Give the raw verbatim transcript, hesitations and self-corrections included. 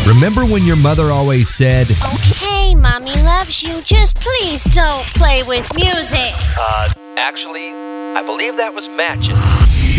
Remember when your mother always said, "Okay, Mommy loves you, just please don't play with music"? Uh, actually, I believe that was matches.